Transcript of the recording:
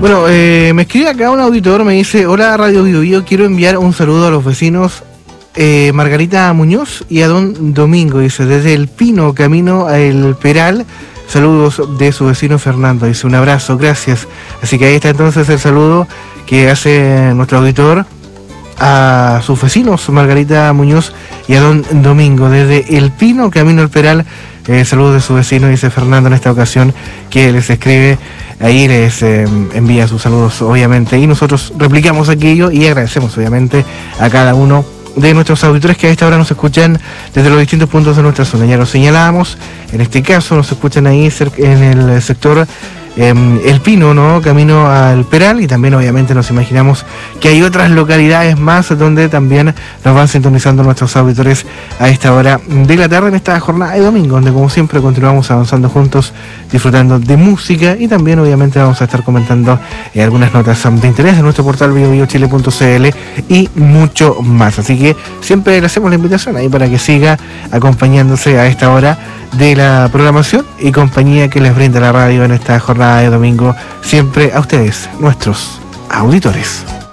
Bueno, me escribe acá un auditor, me dice: hola Radio Bio Bio, quiero enviar un saludo a los vecinos Margarita Muñoz y a don Domingo, dice, desde El Pino, camino a El Peral. Saludos de su vecino Fernando, dice, un abrazo, gracias. Así que ahí está entonces el saludo que hace nuestro auditor a sus vecinos Margarita Muñoz y a don Domingo, desde El Pino, camino al Peral. Saludos de su vecino, dice Fernando en esta ocasión, que les escribe, ahí les envía sus saludos obviamente, y nosotros replicamos aquello y agradecemos obviamente a cada uno de nuestros auditores que a esta hora nos escuchan desde los distintos puntos de nuestra zona. Ya lo señalábamos, en este caso nos escuchan ahí en el sector El Pino, ¿no? Camino al Peral, y también obviamente nos imaginamos que hay otras localidades más donde también nos van sintonizando nuestros auditores a esta hora de la tarde en esta jornada de domingo, donde como siempre continuamos avanzando juntos, disfrutando de música, y también obviamente vamos a estar comentando algunas notas de interés en nuestro portal biobiochile.cl y mucho más. Así que siempre le hacemos la invitación ahí para que siga acompañándose a esta hora de la programación y compañía que les brinda la radio en esta jornada de domingo, siempre a ustedes, nuestros auditores.